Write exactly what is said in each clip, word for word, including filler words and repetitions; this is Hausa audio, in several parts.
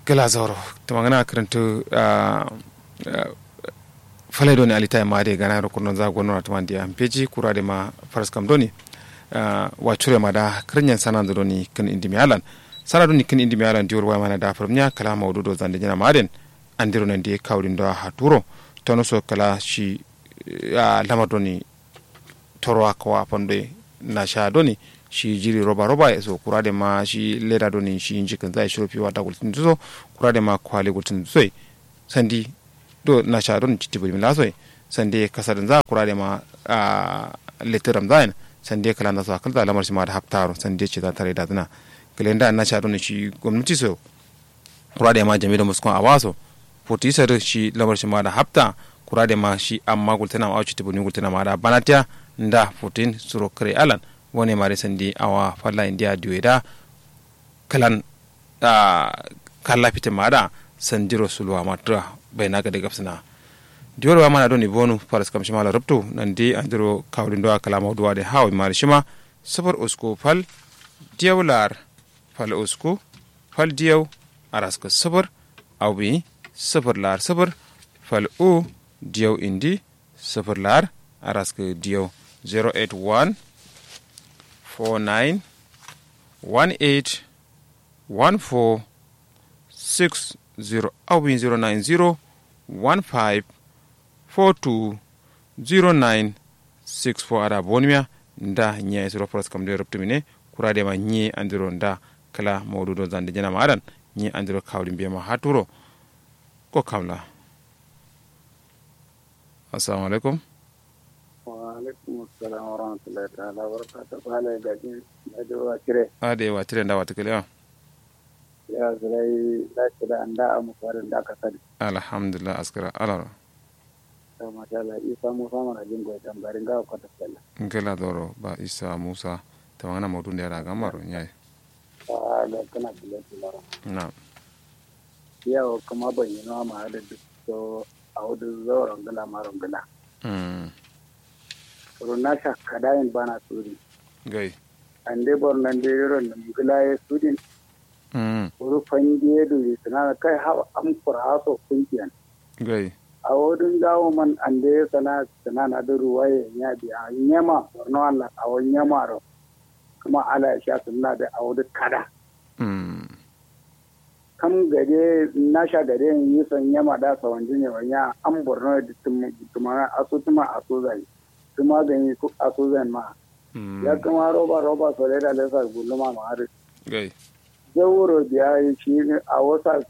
gala zauro to magana karanto falai doni alita ma de gana ro kurno za gono to mandi am peji kurade ma faras kam doni wa chure ma da krenyan sanan doni kan indi mi alan sana doni kan indi mi alan dior wa mana da farmnya kala mawdudo zande jina maden andiro nan de kawrin do ha turo tono so kala shi lama doni toro akwa pande na sha doni shi jiri roba roba e so kurade ma shi leda doni shi inji kan zai shofi wata gultin so kurade ma kwale gultin so sandi do na sha don citti bumi la so sandi kasadan za kurade ma a letteram zain sandi kala na so kala lamar shi ma da haftaro sandi ce ta tare da dana kalenda na sha don shi gwamnati so kurade ma jami'a muskon awaso foti sar shi lamar shi ma da hafta kurade ma shi amma gultina ma citti bumi gultina ma da banatia nda fotin suro kare alan woni mari sandi awa falla india duweda kalan a kala pite mada sandiro sulwa matra bayna ga de gapsina dior wa mana doni bonu paras kam shimala rubtu nandi andiro kawlindo kala mawduwa de hawi mari shima sabar usko fal diawlar fal usko fal diaw araska sabar awbi sabar lar sabar fal u diaw indi sabar lar araska diaw zero eight one four nine one eight one four six zero awin zero nine zero one five four two zero nine six four ada bonmia nda nya zero pros kam de reptumine kurade ma nyi andiro nda kala mawdudo zande jana madan nyi andiro kawli biya ma haturo ko kamla. Assalamu alaikum. alaikum assalam wa rahmatullahi ta'ala wa barakatuh. Hala gaji da wa kire. Ade wa tire da wata kale. Ya zai lafiya anda a musarin da ka sani. Alhamdulillah askara ala. To mashallah Isa Musa mana jin goyi tambarin ga ko ta sallah. Ngela doro ba Isa Musa ta wana mawdun da ra gamaro nyai. Ah da kana bilato. Na. Yau kuma bayyana ma da duk so a wudu zoron gala maron gala. Mm. Runasha kadayin bana suri. Gai. Ande bornan de yoro nan gulaye sudin. Mm. Uru fangiye duri sana kai ha am qur'aso kunkiyan. Gai. A wodin gawo man ande sana sana na da ruwaye ya bi a nyama borno Allah a won nyama ro. Kuma ala ya sha sunna da a wodi kada. Mm. Kam gade nasha gade yi son nyama da sawan jinye wanya am borno da tuma aso tuma aso zai. Tuma gani ko aso zan ma. Ya kuma roba roba so da lesa gulma ma har. Gai. Zawuro biya shi a wasa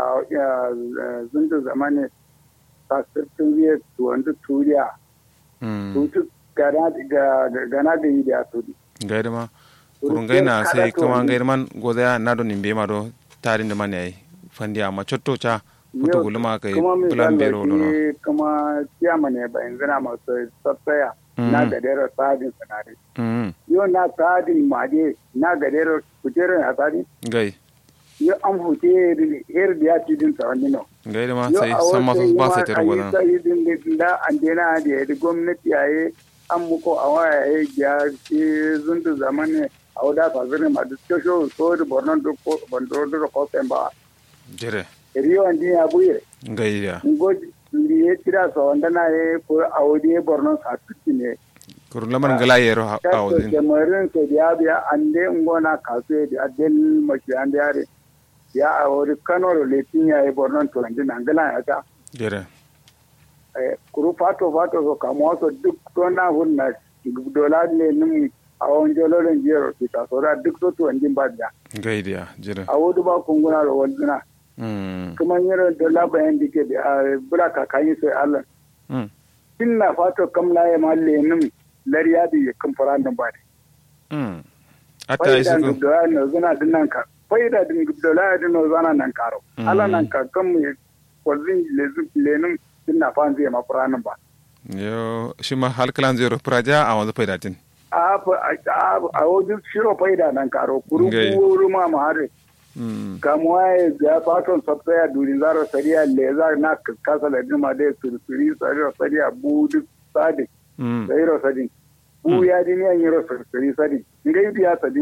zunta zamane kasirtun biye tuwantu turiya. Tutu gana da yi da su. Gai da ma. Kurun gai na sai kuma gai da man goza na don nimbe ma do tarin da man yayi. Fandi amma cotto cha mutu gulma kai plan bero lono. Kuma kiyama ne bayan zina masu sassaya. Na gadero sadin sanare. Yo na sadin made na gadero kujerar a sadin. Gai. Yo an huce her da ya ci din tsawon no. Gai da ma sai san masu ba sai tare gwanan. Yo a wasu din da an dena da ya gwamnati yayi an muko a waya ya ya ci zundu zamane a wada fazirin ma duk shosho so da bornon duk bandoro da ko ba. Jere. Riyo an din ya buye. Gai ya. Ngoji ya kira sa wanda na ya ko a wadi borno sa tuki ne. Kurun lamar gala yero a wadin. Jamarin so da biya ande ngona kaso da adel mashi ande yare. Ya a wadi Kano letin ya yi borno to ande ngala ya ta. Jere. Eh kuru fato fato so kamo so duk to na hunna dola ne nim a won jololen jero ta so da duk so to ande ba da. Gai dia jere. A wadi ba kunguna ro wanduna. Kuma yero dola bayan dike da bula kakayin sai Allah. Inna fato kamla ya malle nim lariya da ya kan fara nan ba ne. Ata isi ko. Faida da zana dinnan ka. Faida din dola din no zana nan karo. Ala nan ka kan mu kwazin lezu lenin dinna fa zai ma fara nan ba. Yo shi ma halkalan zero praja a wanzu faida tin. A a a wajen shiro faida nan karo. Kuru kuru ma ma hare. Kamuwa ya faton sabtaya durin zara sariya leza na kasa da jima da sursuri sariya sariya budu sadi. Sayiro sadi. Bu ya di ni an yiro sursuri sadi. Ngai biya sadi.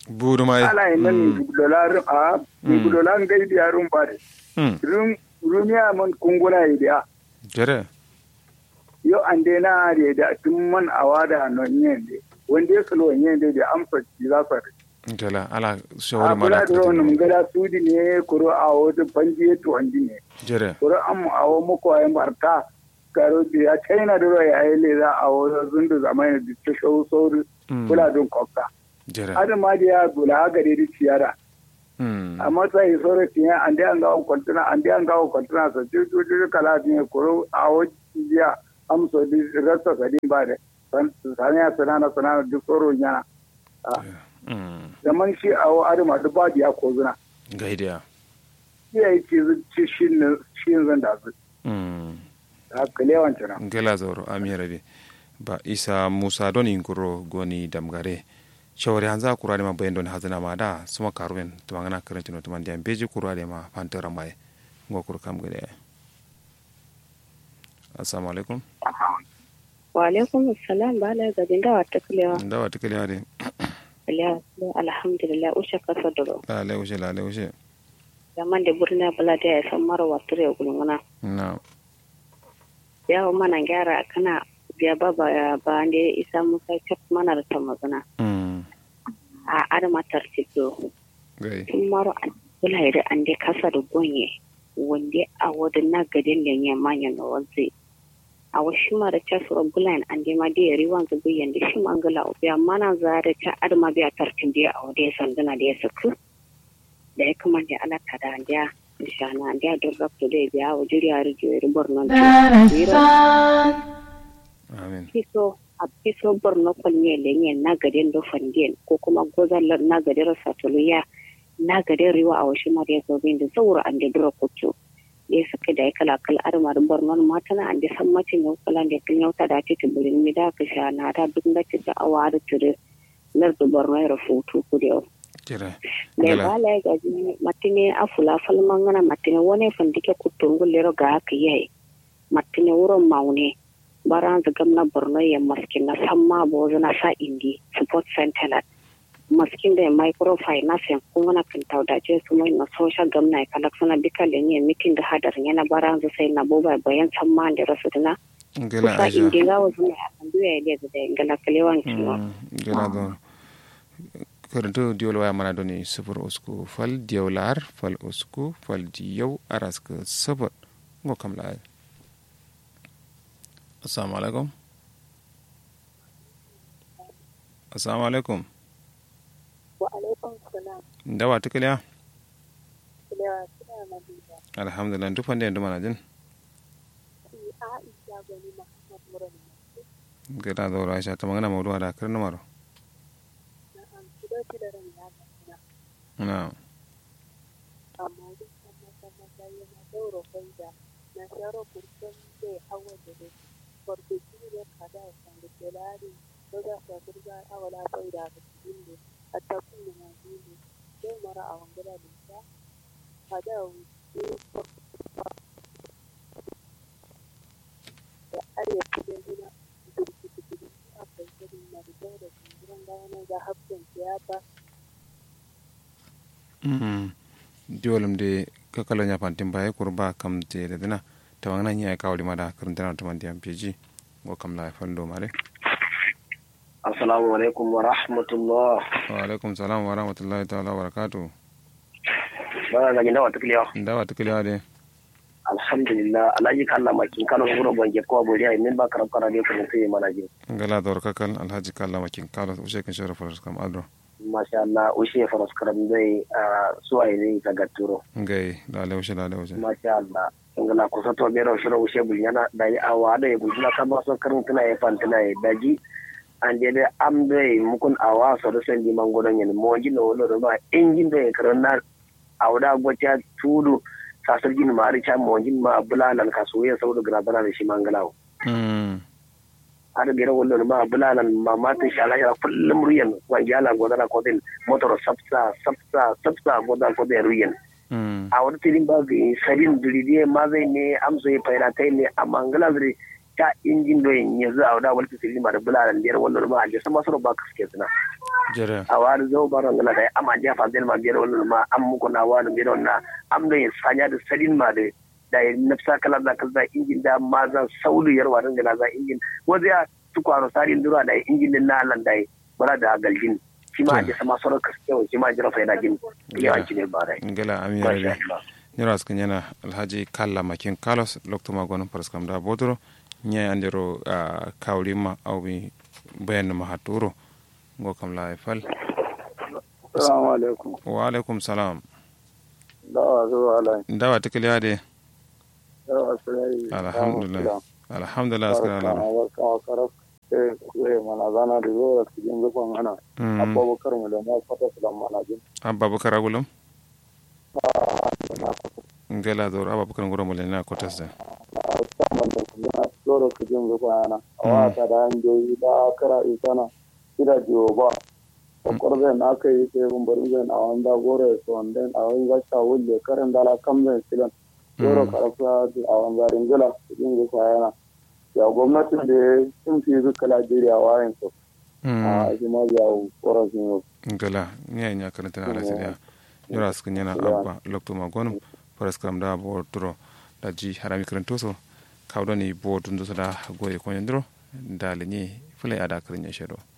budu mai ala ina ni dolar a ni dolar ngai dia rum bare rum rumia man kunguna idia jere yo ande na re da tun man awada no nyende wanda su lo nyende da amsa ji za su jala ala shawara ma da ko no ngala sudi ne kuro awo da banji to andi ne jere kuro am awo muko ay marta karo ya china da ya ile za awo zundu zamani da ta shawo sauri kula don kokka jere adama da ya gula ga da ciyara amma sai sore tiya ande an ga kontuna ande an ga kontuna so ju ju kala ne kuro awo ya amso di rasa kadin ba da sanya sanana sanana duk tsoro yana zaman shi a wa adama duk ba ya ko zuna gaidiya iya yi ci shi zan da su a kalewan cina gela zauro amira de ba isa musa don inkuro goni damgare shawari hanza kura ma bayan don hazina ma da suma karuwen to mangana karantino to mandiyan beji kura de ma fantara mai ngokur kam gade assalamu alaikum wa alaikum assalam bala ga dinda wata kulewa da wata kulewa de ya alhamdulillah usha kasa dolo la le ushe la le ushe zaman da burna bala da ya san mara wata ya gulmuna na ya mana gyara kana biya baba ya ba ne isa musa chap mana da magana mm a arma tartito gai tun maro bula da an da kasa da gonye wanda a wadin na gadin da ya manya na wanzu a wasu mara ta sura bulan an da ma da riwan zu biyan da shi mangala biya mana za da ta arma biya tartin da a wadin sanduna da ya saku da ya kuma da alaka da ya shana da da rabto da biya wajiri ya rijo ribar nan amin kiso a kiso borno kwanye lenye na gadin do fandien ko kuma gozallar na gadin satuluya na gadin riwa a wasu mara ya zo bin da zaura an da dura kutu ya saka da ya kala kala armar bornon matana an da san mace ne kala da kin yauta da ta tibirin mi da ka sha na da duk da ta awa da tire lar da borno ya rafutu ku da kira da bala ya gaji matine afula falman ngana matine wone fandike kutungul lero ga ka yayi matine wuron maune baran zagam na borno ya maskin na samma bozo na sa indi support center maskin da microfinance kun wani kan taudace su mai na social gamna ya kalak suna bika da ne mikin da hadar yana baran zu sai na boba bayan san ma da rasu dana gela kusa aja indi ga wasu ne a kan duya ya da gala kalewan ciwo gela don karanto diol waya mana doni sufur usku fal diolar fal usku fal diyau araska sabat ngo kam la assalamu alaikum assalamu alaikum wa alaikum salam ndawa tukaliya kalewa kina madina alhamdulillah dufan da nduma najin aisha gani muhammad murani gela do raisha ta magana mawdu'a da karna maro na an kudo da ran ya na amma duk amma kuma sai na dauro fanda na sharo kurkun da hawa da da farko shi da kada san da kelari ko da ka kurga awala sai da cikin ne hatta kun na dini sai mara a wangala da ta kada da are kudin dina durki kudin a kan kudin na da da kuran da wannan ga hakkin ya ba mm diolum de kakala nya pantim baye kurba kam te de dina tawangna nya kawli mada karantana to mandi am peji go kam la fando mare assalamu alaikum wa rahmatullah wa alaikum salam wa rahmatullahi ta'ala wa barakatuh bana ga ndawa tukliya ndawa tukliya de alhamdulillah alaji kala makin kala ngoro gonje ko bodi ay min ba karam kala de ko sai manaji ngala dor kakal alhaji kala makin kala ushe kan shara faras kam adro masha Allah ushe faras karam dai su ay ne ta gaturo ngai la le ushe la le ushe masha Allah ngala ko sato be ro shiro ushe bulyana dai awa da ya gudula ka ba so karin tana ya fantana ya daji an je da am dai mukun awa so da san di mangodon yin mo jino lo ba injin da karana awda gocha tudu sasar gini ma rica ma wajen ma bulalan kasuwa saboda grabana da shi mangalawo. Har gira wannan ma bulalan ma matan shala ya kullum ruyan wani yana godana kodin motor sabsa sabsa sabsa godana kodin ruyan. A wani tilin ba ga sabin duridiye ma zai ne amso ya fayyana ta ne a mangala zai ta injin do yin yanzu a da wal tisiri ma da bularan biyar wannan ma je sama soro ba kaske suna jere a wani zo baron gala da amma je fa del ma biyar wannan ma am muku na wani biyar wannan am do yin sanya da sadin ma da da nafsa kala da kaza injin da ma za saulu yarwa dan gala za injin wanda ya tukwaro sarin dura da injin din na Allah dai bara da galjin shi ma je sama soro kaske shi ma jira faida gin ya ci ne bare ngala amira ne nira skin yana alhaji kalla makin kalos loktuma gonon paraskam da bodoro nya andero uh, kawlima au bi bayan mahaturo ngo kam la fal assalamu alaikum wa alaikum salam dawa zo alai dawa tikali ade dawa sai alhamdulillah alhamdulillah askara la wa karaf eh eh mana zana da zo cikin zufan ana abubakar mu da ma fata salam mana jin abubakar agulum ngela dor abubakar ngoro mo lena kotas loro kujin gubana awa ta da hanjoyi da kara isana kira jiwo ba kwakwar na aka yi sai gumbarin zai na wanda gore su wanda a wani gasa wulle karin dala kan zai silan loro karfa a wanda ringila kujin gubana ya gwamnatin da ya sun fi zuka Najeriya wayan su a jima ya koran sun yau ngela nya nya karanta na alasiya yura skin yana abba lokto magonum paraskram da bo turo da ji harami karantoso kawdoni bo tundu sada goye ko nyandro dale ni fulay ada krinya shedo